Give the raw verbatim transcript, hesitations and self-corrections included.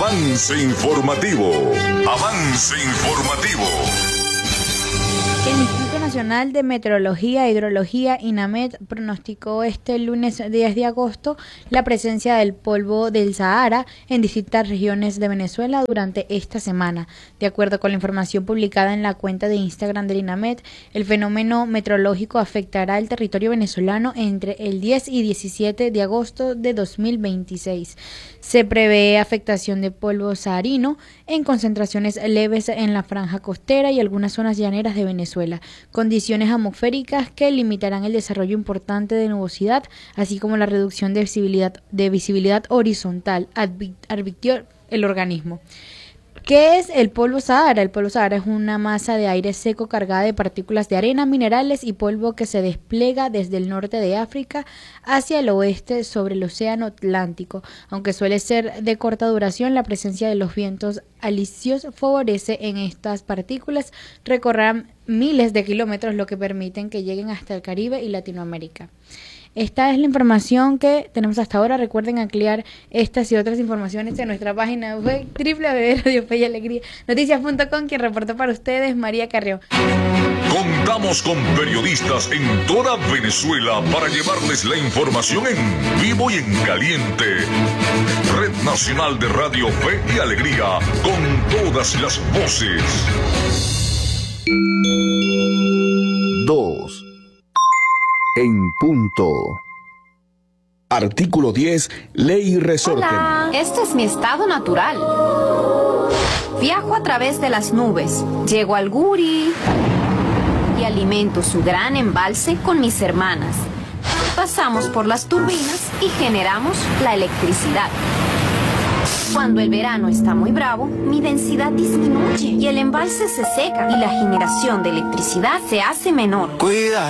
Avance informativo. Avance informativo. El Instituto Nacional de Meteorología e Hidrología, INAMET, pronosticó este lunes diez de agosto la presencia del polvo del Sahara en distintas regiones de Venezuela durante esta semana. De acuerdo con la información publicada en la cuenta de Instagram del INAMET, el fenómeno meteorológico afectará el territorio venezolano entre el diez y diecisiete de agosto de dos mil veintiséis. Se prevé afectación de polvo saharino en concentraciones leves en la franja costera y algunas zonas llaneras de Venezuela, condiciones atmosféricas que limitarán el desarrollo importante de nubosidad, así como la reducción de visibilidad, de visibilidad horizontal, advirtió el organismo. ¿Qué es el polvo Sahara? El polvo Sahara es una masa de aire seco cargada de partículas de arena, minerales y polvo que se despliega desde el norte de África hacia el oeste sobre el océano Atlántico. Aunque suele ser de corta duración, la presencia de los vientos alisios favorece en estas partículas recorrer miles de kilómetros, lo que permiten que lleguen hasta el Caribe y Latinoamérica. Esta es la información que tenemos hasta ahora. Recuerden ampliar estas y otras informaciones en nuestra página web doble u doble u doble u punto radio fe y alegría noticias punto com. Quien reportó para ustedes, María Carrió. Contamos con periodistas en toda Venezuela para llevarles la información en vivo y en caliente. Red Nacional de Radio Fe y Alegría, con todas las voces. Dos. En punto. Artículo diez, Ley Resorte. Hola, este es mi estado natural. Viajo a través de las nubes, llego al Guri y alimento su gran embalse con mis hermanas. Pasamos por las turbinas y generamos la electricidad. Cuando el verano está muy bravo, mi densidad disminuye y el embalse se seca y la generación de electricidad se hace menor. Cuida.